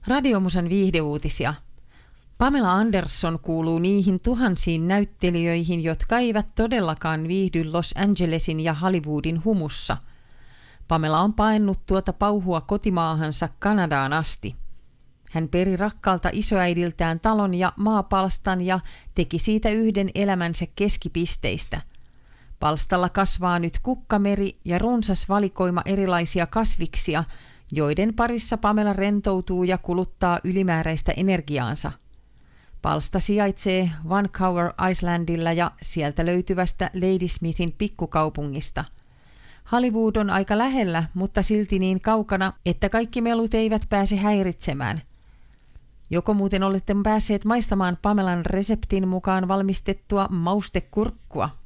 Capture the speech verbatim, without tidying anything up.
Radiomusan viihdeuutisia. Pamela Anderson kuuluu niihin tuhansiin näyttelijöihin, jotka eivät todellakaan viihdy Los Angelesin ja Hollywoodin humussa. Pamela on paennut tuota pauhua kotimaahansa Kanadaan asti. Hän peri rakkaalta isoäidiltään talon ja maapalstan ja teki siitä yhden elämänsä keskipisteistä. Palstalla kasvaa nyt kukkameri ja runsas valikoima erilaisia kasviksia, joiden parissa Pamela rentoutuu ja kuluttaa ylimääräistä energiaansa. Palsta sijaitsee Vancouver Islandilla ja sieltä löytyvästä Ladysmithin pikkukaupungista. Hollywood on aika lähellä, mutta silti niin kaukana, että kaikki melut eivät pääse häiritsemään. Joko muuten olette päässeet maistamaan Pamelan reseptin mukaan valmistettua maustekurkkua?